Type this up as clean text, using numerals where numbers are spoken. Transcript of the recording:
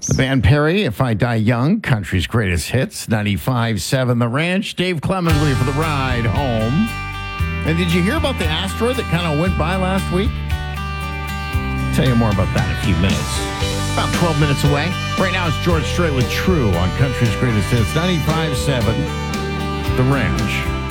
The band Perry, If I Die Young, country's greatest hits, 95.7 The Ranch. Dave Clemens with you for the ride home. And did you hear about the asteroid that kind of went by last week? Tell you more about that in a few minutes. About 12 minutes away. Right now it's George Strait with True on country's greatest hits, 95.7 The Ranch.